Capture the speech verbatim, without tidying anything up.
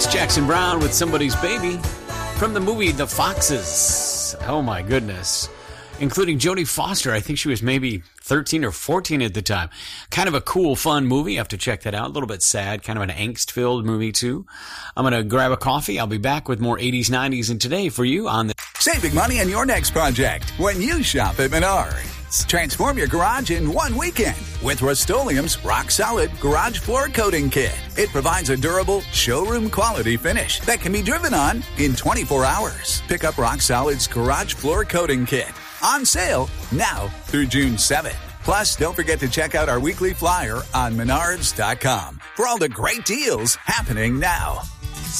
Jackson Browne with Somebody's Baby from the movie The Foxes. Oh my goodness. Including Jodie Foster. I think she was maybe thirteen or fourteen at the time. Kind of a cool, fun movie. You have to check that out. A little bit sad. Kind of an angst-filled movie, too. I'm going to grab a coffee. I'll be back with more eighties, nineties, and today for you on the... Saving money on your next project when you shop at Menards. Transform your garage in one weekend with Rust-Oleum's Rock Solid Garage Floor Coating Kit. It provides a durable, showroom-quality finish that can be driven on in twenty-four hours. Pick up Rock Solid's Garage Floor Coating Kit. On sale now through June seventh. Plus, don't forget to check out our weekly flyer on menards dot com for all the great deals happening now.